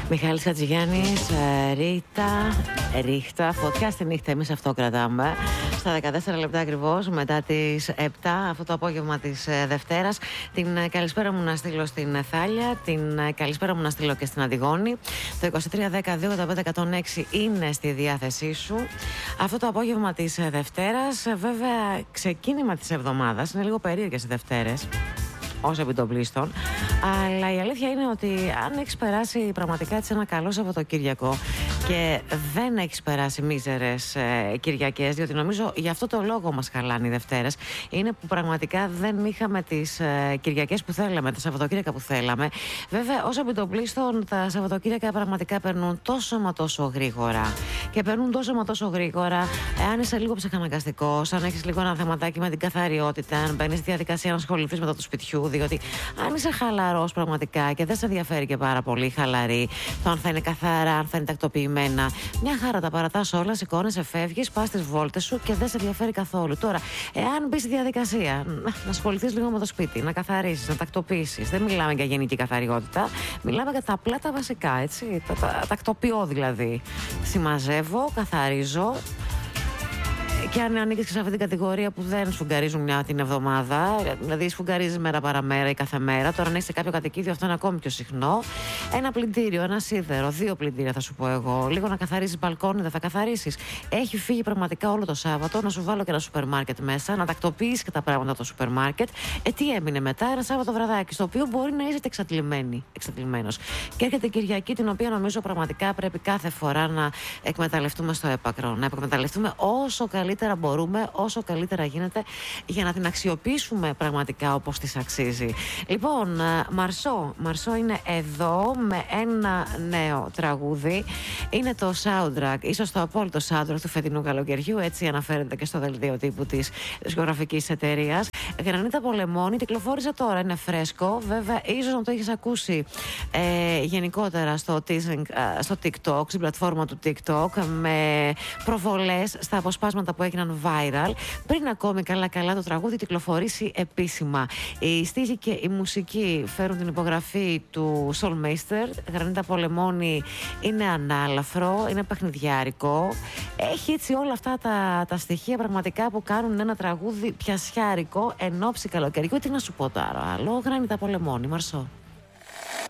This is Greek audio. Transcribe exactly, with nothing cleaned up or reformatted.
Μιχάλης Χατζηγιάννης, Ρίτα, ρίχτα, φωτιά στη νύχτα, εμείς αυτό κρατάμε. Στα δεκατέσσερα λεπτά ακριβώς μετά τις επτά, αυτό το απόγευμα της Δευτέρας. Την καλησπέρα μου να στείλω στην Θάλια, την καλησπέρα μου να στείλω και στην Αντιγόνη. Το είκοσι τρία δέκα δύο ογδόντα πέντε εκατόν έξι είναι στη διάθεσή σου. Αυτό το απόγευμα της Δευτέρας, βέβαια ξεκίνημα της εβδομάδας, είναι λίγο περίεργες οι Δευτέρες ως επιτοπλίστων, αλλά η αλήθεια είναι ότι αν έχεις περάσει πραγματικά έτσι ένα καλό Σαββατοκύριακο και δεν έχεις περάσει μίζερες ε, Κυριακές, διότι νομίζω γι' αυτό το λόγο μας χαλάνε οι Δευτέρες, είναι που πραγματικά δεν είχαμε τις ε, Κυριακές που θέλαμε, τα Σαββατοκύριακα που θέλαμε. Βέβαια, ως επιτοπλίστων τα Σαββατοκύριακα πραγματικά περνούν τόσο μα τόσο γρήγορα και περνούν τόσο μα τόσο γρήγορα εάν είσαι λίγο ψυχαναγκαστικός, αν έχεις λίγο ένα θεματάκι με την καθαριότητα, αν μπαίνεις στη διαδικασία να ασχοληθείς μετά του σπιτιού. Διότι αν είσαι χαλαρός πραγματικά και δεν σε ενδιαφέρει και πάρα πολύ χαλαρή, το αν θα είναι καθαρά, αν θα είναι τακτοποιημένα, μια χαρά τα παρατάς όλα, σηκώνεσαι, φεύγεις, πας στις βόλτες σου και δεν σε ενδιαφέρει καθόλου. Τώρα, εάν μπεις στη διαδικασία να ασχοληθείς λίγο με το σπίτι, να καθαρίσεις, να τακτοποιήσεις, δεν μιλάμε για γενική καθαριότητα, μιλάμε για τα απλά τα βασικά, έτσι. Τα, τα, τακτοποιώ δηλαδή. Συμμαζεύω, καθαρίζω. Και αν ανήκεις σε αυτή την κατηγορία που δεν σφουγγαρίζουν μια την εβδομάδα, δηλαδή σφουγγαρίζεις μέρα παραμέρα ή κάθε μέρα, τώρα αν έχεις σε κάποιο κατοικίδιο αυτό είναι ακόμη πιο συχνό. Ένα πλυντήριο, ένα σίδερο, δύο πλυντήρια θα σου πω εγώ. Λίγο να καθαρίσεις μπαλκόνι, δεν θα καθαρίσεις. Έχει φύγει πραγματικά όλο το Σάββατο, να σου βάλω και ένα σούπερ μάρκετ μέσα, να τακτοποιήσεις και τα πράγματα από το σούπερ μάρκετ. Ε, τι έμεινε μετά, ένα Σάββατο βραδάκι, στο οποίο μπορεί να είσαι εξατλημένος. Και έρχεται η Κυριακή, την οποία νομίζω πραγματικά πρέπει κάθε φορά να εκμεταλλευτούμε στο έπακρο. Να εκμεταλλευτούμε όσο καλύτερα μπορούμε, όσο καλύτερα γίνεται, για να την αξιοποιήσουμε πραγματικά όπως της αξίζει. Λοιπόν, Μαρσό, Μαρσό είναι εδώ με ένα νέο τραγούδι. Είναι το soundtrack, ίσως το απόλυτο soundtrack του φετινού καλοκαιριού, έτσι αναφέρεται και στο δελτίο τύπου της δισκογραφικής εταιρείας. Γρανίτα Πολεμώνη, κυκλοφόρησε τώρα, είναι φρέσκο. Βέβαια, ίσως να το έχεις ακούσει ε, γενικότερα στο, στο TikTok, στην πλατφόρμα του TikTok, με προβολές στα αποσπάσματα που έγιναν viral, πριν ακόμη καλά-καλά το τραγούδι κυκλοφορήσει επίσημα. Η στίχη και η μουσική φέρουν την υπογραφή του Soulmaster. Γρανίτα Πολεμώνη είναι ανάλαφρο, είναι παιχνιδιάρικο. Έχει έτσι όλα αυτά τα, τα στοιχεία πραγματικά που κάνουν ένα τραγούδι πιασιάρικο εν ώψη καλοκαιριού. Τι να σου πω τώρα άλλο, Γρανίτα Πολεμώνη, Μαρσό.